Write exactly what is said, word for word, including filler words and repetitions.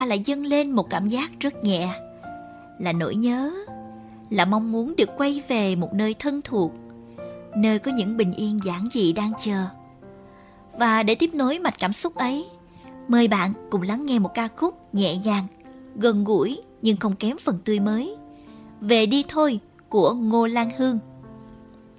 lại dâng lên một cảm giác rất nhẹ, là nỗi nhớ, là mong muốn được quay về một nơi thân thuộc, nơi có những bình yên giản dị đang chờ. Và để tiếp nối mạch cảm xúc ấy, mời bạn cùng lắng nghe một ca khúc nhẹ nhàng, gần gũi nhưng không kém phần tươi mới, Về đi thôi của Ngô Lan Hương.